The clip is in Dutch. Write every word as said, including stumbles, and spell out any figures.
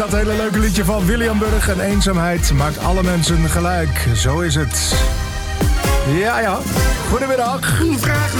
Dat hele leuke liedje van William Burg en eenzaamheid maakt alle mensen gelijk. Zo is het. Ja, ja. Goedemiddag. Vraag